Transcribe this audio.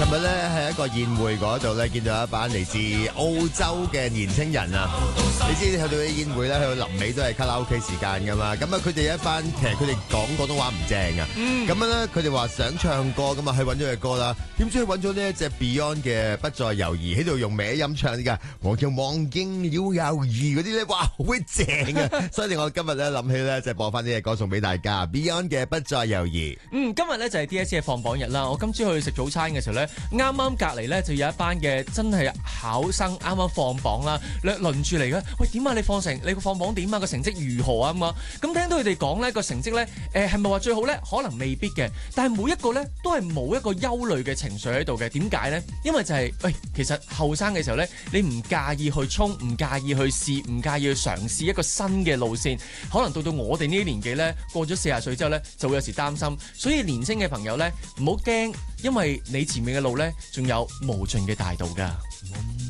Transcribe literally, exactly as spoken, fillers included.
尋日咧喺一個宴會嗰度咧，見到一班嚟自澳洲嘅年青人啊！你知去到啲宴會咧，去到臨尾都係卡拉 OK 時間噶嘛。咁啊，佢哋一班其實佢哋講廣東話唔正啊。咁樣咧，佢哋話想唱歌，咁啊去揾咗隻歌啦。點知佢揾咗呢一隻 Beyond 嘅《不再猶豫》喺度用歪音唱㗎。我叫忘記了猶豫嗰啲咧，哇，好鬼正啊！所以我今日咧諗起咧，就播翻呢隻歌送俾大家 ，Beyond 嘅《不再猶豫》。 嗯，今日咧就係 D S E 嘅放榜日啦。我今朝去食早餐嘅時候咧，啱啱隔離咧就有一班嘅真係考生啱啱放榜啦，輪住嚟嘅。喂，點啊？你放成你個放榜點啊？個成績如何啊？咁啊？咁聽到佢哋講咧個成績咧，誒係咪話最好咧？可能未必嘅，但係每一個咧都係冇一個憂慮嘅情緒喺度嘅。點解咧？因為就係、是、喂，其實後生嘅時候咧，你唔介意去衝，唔介意去試，唔介意去嘗試一個新嘅路線。可能到到我哋呢啲年紀咧，過咗四十歲之後咧，就會有時擔心。所以年輕嘅朋友咧，唔好驚，因為你前面嘅路咧，仲有無盡嘅大道㗎。